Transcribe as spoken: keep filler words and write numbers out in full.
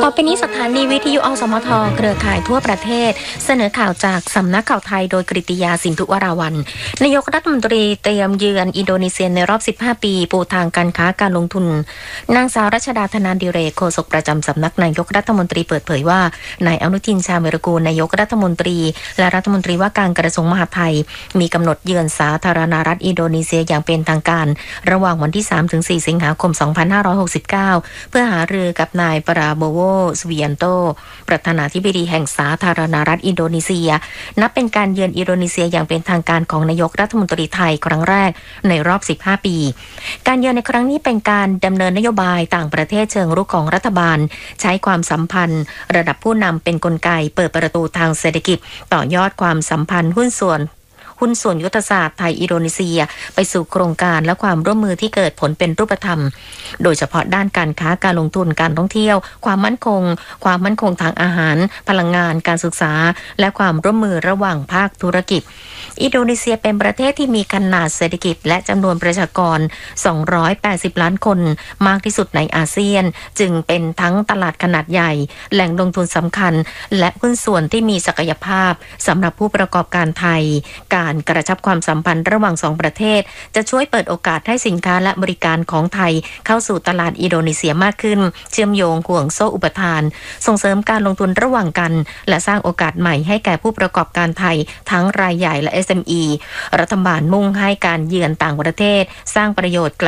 อไปนี้สถานีวิทยุอสมทเครือข่ายทั่วประเทศเสนอข่าวจากสำนักข่าวไทยโดยกฤติยาสินธุวราวัลย์นายกรัฐมนตรีเตรียมเยือนอินโดนีเซียในรอบสิบห้าปีปูทางการค้าการลงทุนนางสาวรัชดาธนาดิเรกโฆษกประจำสำนักนายกรัฐมนตรีเปิดเผยว่านายอนุทินชาญวิรากูลนายกรัฐมนตรีและรัฐมนตรีว่าการกระทรวงมหาดไทยมีกำหนดเยือนสาธารณรัฐอินโดนีเซียอย่างเป็นทางการระหว่างวันที่ สามถึงสี่ สิงหาคม สองพันห้าร้อยหกสิบเก้า เพื่อหารือกับนายปราโบโวสวียันโตประธานาธิบดีแห่งสาธารณรัฐอินโดนีเซียนับเป็นการเยือนอินโดนีเซียอย่างเป็นทางการของนายกรัฐมนตรีไทยครั้งแรกในรอบสิบห้าปีการเยือนในครั้งนี้เป็นการดำเนินนโยบายต่างประเทศเชิงรุกของรัฐบาลใช้ความสัมพันธ์ระดับผู้นำเป็นกลไกเปิดประตูทางเศรษฐกิจต่อยอดความสัมพันธ์หุ้นส่วนหุ้นส่วนยุทธศาสตร์ไทยอินโดนีเซียไปสู่โครงการและความร่วมมือที่เกิดผลเป็นรูปธรรมโดยเฉพาะด้านการค้าการลงทุนการท่องเที่ยวความมั่นคงความมั่นคงทางอาหารพลังงานการศึกษาและความร่วมมือระหว่างภาคธุรกิจอินโดนีเซียเป็นประเทศที่มีขนาดเศรษฐกิจและจำนวนประชากรสองร้อยแปดสิบล้านคนมากที่สุดในอาเซียนจึงเป็นทั้งตลาดขนาดใหญ่แหล่งลงทุนสำคัญและหุ้นส่วนที่มีศักยภาพสำหรับผู้ประกอบการไทยการกระชับความสัมพันธ์ระหว่างสองประเทศจะช่วยเปิดโอกาสให้สินค้าและบริการของไทยเข้าสู่ตลาดอินโดนีเซียมากขึ้นเชื่อมโยงห่วงโซ่อุปทานส่งเสริมการลงทุนระหว่างกันและสร้างโอกาสใหม่ให้แก่ผู้ประกอบการไทยทั้งรายใหญ่และ เอส เอ็ม อี รัฐบาลมุ่งให้การเยือนต่างประเทศสร้างประโยชน์